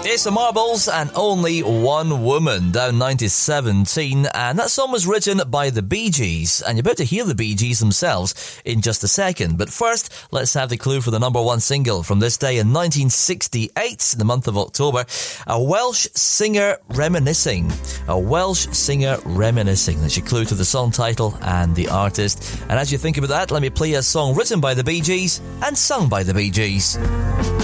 It's the Marbles and Only One Woman, down 1917, and that song was written by the Bee Gees, and you're about to hear the Bee Gees themselves in just a second. But first, let's have the clue for the number one single from this day in 1968, in the month of October. A Welsh singer reminiscing. A Welsh singer reminiscing. That's your clue to the song title and the artist. And as you think about that, let me play a song written by the Bee Gees and sung by the Bee Gees.